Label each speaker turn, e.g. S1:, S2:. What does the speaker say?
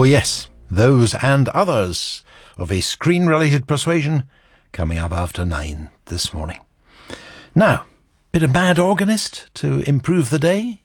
S1: Oh yes, those and others of a screen-related persuasion coming up after 9 this morning. Now, bit of Mad Organist to improve the day.